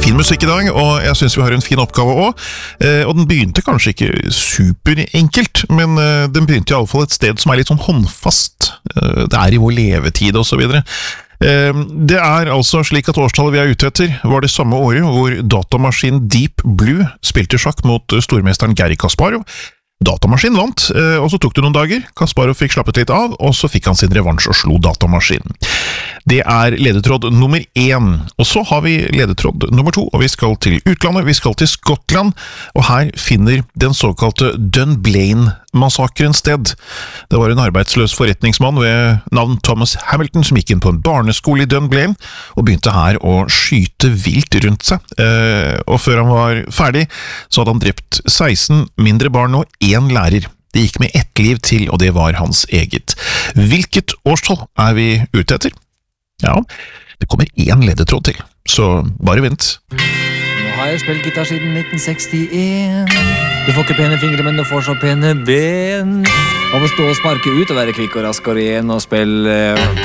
fin musikk I dag, og jeg synes vi har en fin oppgave også. Og den begynte kanskje ikke superenkelt, men den begynte I alle fall et sted som litt sånn håndfast. Det I vår levetid og så videre. Det altså slik at årstallet vi ute etter var det samme året hvor datamaskinen Deep Blue spilte sjakk mot stormesteren Garry Kasparov. Datamaskinen vant, og så tok det noen dager. Kasparov fikk slappet litt av, og så fikk han sin revansj og slo datamaskinen. Det ledetråd nummer 1, og så har vi ledetråd nummer 2, og vi skal til utlandet, vi skal til Skottland, og her finner den såkalte Dunblane-massakren sted. Det var en arbeidsløs forretningsmann ved navn Thomas Hamilton som gikk inn på en barneskole I Dunblane, og begynte her å skyte vilt rundt seg. Og før han var ferdig, så hadde han drept 16 mindre barn og 1 lærer. Det gikk med 1 liv til, og det var hans eget. Hvilket årstall vi ute etter? Ja, det kommer 1 ledetråd til, så bare vent. Nå har jeg spilt gitar siden 1961. Du får ikke pene fingre, men du får så pene ben. Av å stå og sparke ut og være kvikk og rask og ren og spille